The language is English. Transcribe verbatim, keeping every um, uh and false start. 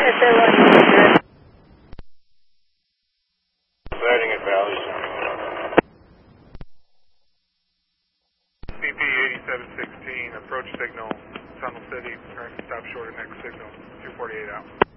Sighting at Valley. B P eighty-seven sixteen, approach signal, Tunnel City, turn stop short of next signal, two forty-eight out.